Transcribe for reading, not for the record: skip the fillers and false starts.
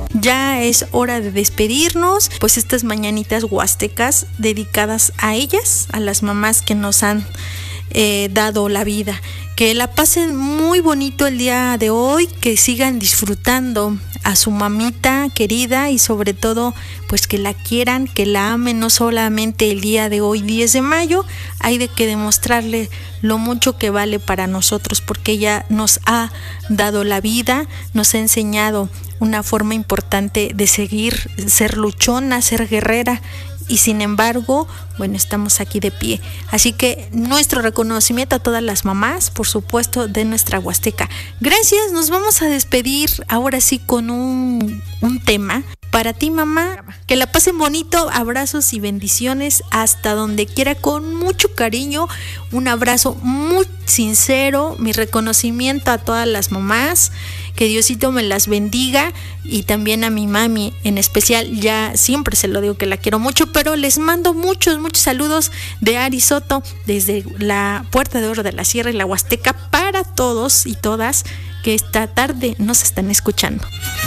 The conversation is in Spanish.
Ya es hora de despedirnos, pues estas mañanitas huastecas dedicadas a ellas, a las mamás que nos han dado la vida. Que la pasen muy bonito el día de hoy, que sigan disfrutando a su mamita querida y sobre todo pues que la quieran, que la amen, no solamente el día de hoy 10 de mayo, hay de que demostrarle lo mucho que vale para nosotros, porque ella nos ha dado la vida, nos ha enseñado una forma importante de seguir, ser luchona, ser guerrera. Y sin embargo, bueno, estamos aquí de pie. Así que nuestro reconocimiento a todas las mamás, por supuesto, de nuestra Huasteca. Gracias, nos vamos a despedir ahora sí con un tema. Para ti, mamá, que la pasen bonito, abrazos y bendiciones hasta donde quiera, con mucho cariño, un abrazo muy sincero, mi reconocimiento a todas las mamás, que Diosito me las bendiga y también a mi mami en especial, ya siempre se lo digo que la quiero mucho, pero les mando muchos saludos de Ari Soto desde la Puerta de Oro de la Sierra y la Huasteca para todos y todas que esta tarde nos están escuchando.